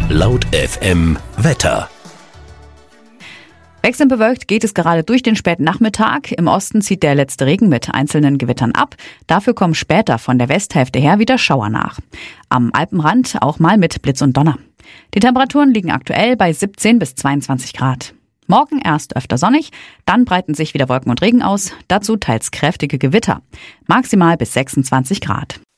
Laut FM Wetter. Wechselnd bewölkt geht es gerade durch den späten Nachmittag. Im Osten zieht der letzte Regen mit einzelnen Gewittern ab. Dafür kommen später von der Westhälfte her wieder Schauer nach. Am Alpenrand auch mal mit Blitz und Donner. Die Temperaturen liegen aktuell bei 17 bis 22 Grad. Morgen erst öfter sonnig, dann breiten sich wieder Wolken und Regen aus. Dazu teils kräftige Gewitter. Maximal bis 26 Grad.